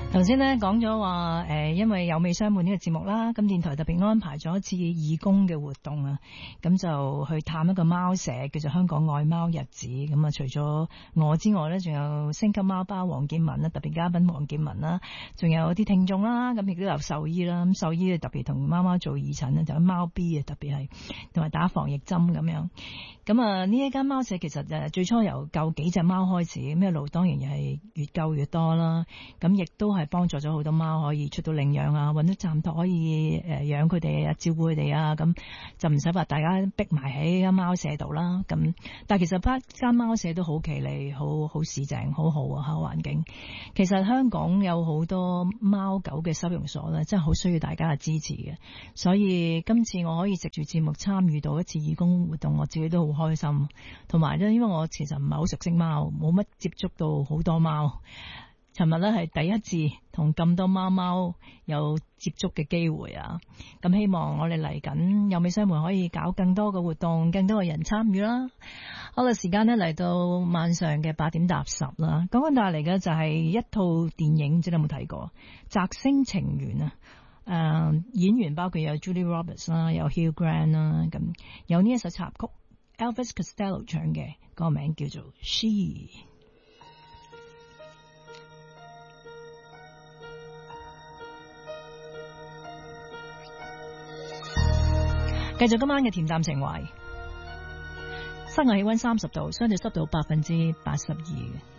頭先咧講咗話因為有美相伴呢個節目啦，咁電台特別安排咗一次義工嘅活動啊，咁就去探一個貓舍，叫做香港愛貓日子。咁啊，除咗我之外咧，仲有星級貓包黃建文啦，特別嘉賓黃建文啦，仲有啲聽眾啦，咁亦都有獸醫啦。咁獸醫特別同貓貓做義診，就有貓 B 啊，特別係同埋打防疫針咁樣。咁啊，呢一間貓舍其實最初由救幾隻貓開始，咁一路當然又係越救越多啦。咁亦都係幫助咗好多貓可以出到領養啊，搵到暫託可以養佢哋啊，照顧佢哋啊，咁就唔使話大家逼埋喺間貓舍度啦。咁但係其實間貓舍都好企理，好市井，好好啊，好環境。其實香港有好多貓狗嘅收容所咧，真係好需要大家嘅支持嘅。所以今次我可以藉住節目參與到一次義工活動，我自己都好開心。同埋咧，因為我其實唔係好熟悉貓，冇乜接觸到好多貓。尋日咧係第一次同咁多貓貓有接觸嘅機會啊！咁希望我哋嚟緊有美相伴可以搞更多嘅活動，更多嘅人參與啦。好啦，時間呢嚟到晚上嘅8點搭10啦。講緊帶嚟嘅就係一套電影，唔知你有冇睇過《摘星情緣》啊？演員包括有 Julia Roberts 啦，有 Hugh Grant 啦，咁有呢一首插曲 Elvis Costello 唱嘅，個名叫做 She。繼續今晚嘅恬淡情懷，室外氣溫30度，相對濕度82%嘅。